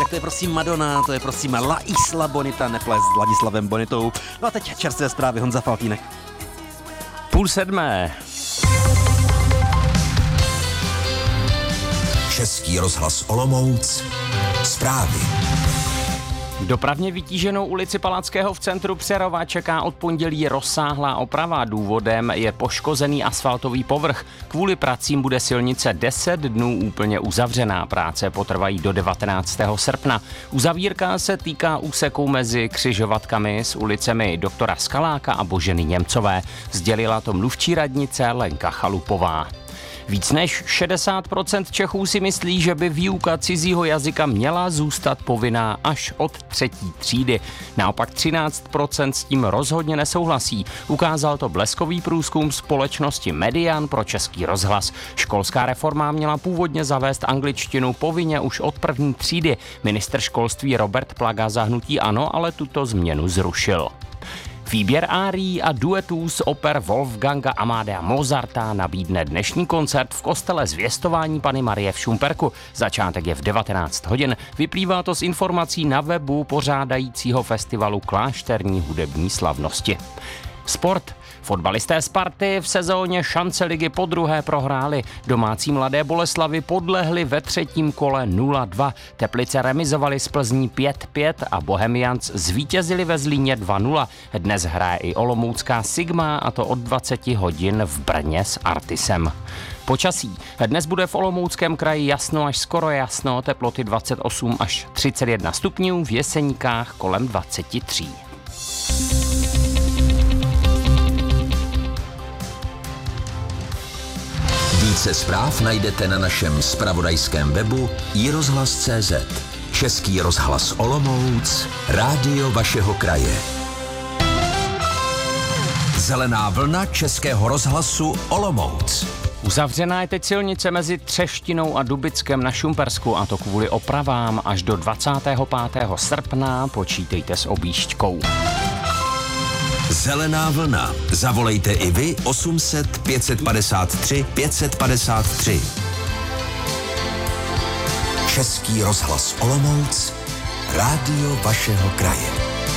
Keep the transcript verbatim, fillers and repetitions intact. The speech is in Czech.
to je prosím Madonna, to je prosím La Isla Bonita, neples s Ladislavem Bonitou. No a teď čerstvé zprávy, Honza Faltýnek. Půl sedmé. Český rozhlas Olomouc. Zprávy. Dopravně vytíženou ulici Palackého v centru Přerova čeká od pondělí rozsáhlá oprava. Důvodem je poškozený asfaltový povrch. Kvůli pracím bude silnice deset dnů úplně uzavřená. Práce potrvají do devatenáctého srpna. Uzavírka se týká úseků mezi křižovatkami s ulicemi doktora Skaláka a Boženy Němcové. Sdělila to mluvčí radnice Lenka Chalupová. Víc než šedesát procent Čechů si myslí, že by výuka cizího jazyka měla zůstat povinná až od třetí třídy. Naopak třináct procent s tím rozhodně nesouhlasí. Ukázal to bleskový průzkum společnosti Median pro Český rozhlas. Školská reforma měla původně zavést angličtinu povinně už od první třídy. Ministr školství Robert Plaga za hnutí ANO ale tuto změnu zrušil. Výběr árií a duetů z oper Wolfganga Amadea Mozarta nabídne dnešní koncert v kostele Zvěstování Panny Marie v Šumperku. Začátek je v devatenáct hodin. Vyplývá to z informací na webu pořádajícího festivalu Klášterní hudební slavnosti. Sport. Fotbalisté Sparty v sezóně šance ligy podruhé prohráli. Domácí Mladé Boleslavi podlehli ve třetím kole nula dva. Teplice remizovali z Plzní pět pět a Bohemians zvítězili ve Zlíně dva nula. Dnes hraje i olomoucká Sigma, a to od dvacet hodin v Brně s Artisem. Počasí. Dnes bude v Olomouckém kraji jasno až skoro jasno, teploty dvacet osm až třicet jedna stupňů, v Jeseníkách kolem dvacet tři. Více zpráv najdete na našem zpravodajském webu i rozhlas tečka cé zet. Český rozhlas Olomouc, rádio vašeho kraje. Zelená vlna Českého rozhlasu Olomouc. Uzavřená je teď silnice mezi Třštinou a Dubickem na Šumpersku, a to kvůli opravám. Až do dvacátého pátého srpna počítejte s objížďkou. Zelená vlna. Zavolejte i vy osm set pět padesát tři pět padesát tři. Český rozhlas Olomouc, rádio vašeho kraje.